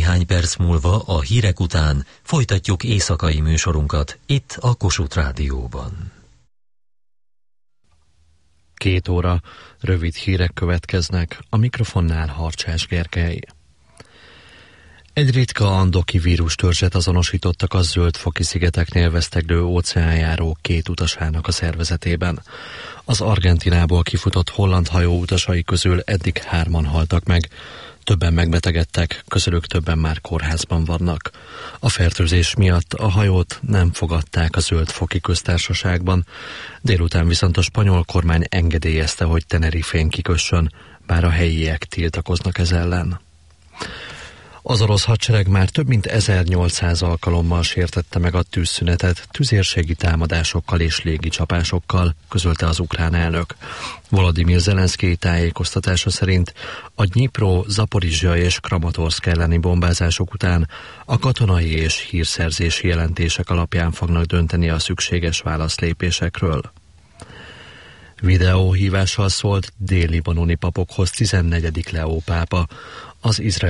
Néhány perc múlva a hírek után folytatjuk éjszakai műsorunkat itt a Kossuth Rádióban. 2 óra, rövid hírek következnek, a mikrofonnál Harcsás Gergely. Egy ritka andoki vírustörzset azonosítottak a Zöld-foki-szigeteknél veszteglő óceánjáró 2 utasának a szervezetében. Az Argentinából kifutott holland hajó utasai közül eddig 3-an haltak meg. Többen megbetegedtek, közülük többen már kórházban vannak. A fertőzés miatt a hajót nem fogadták a Zöld-foki köztársaságban, délután viszont a spanyol kormány engedélyezte, hogy Tenerifén kikössön, bár a helyiek tiltakoznak ez ellen. Az orosz hadsereg már több mint 1800 alkalommal sértette meg a tűzszünetet tüzérségi támadásokkal és légicsapásokkal, közölte az ukrán elnök. Volodymyr Zelenszkij tájékoztatása szerint a Dnyipro, Zaporizsja és Kramatorszk elleni bombázások után a katonai és hírszerzési jelentések alapján fognak dönteni a szükséges válaszlépésekről. Videóhívással szólt dél-libanoni papokhoz 14. Leó pápa. Az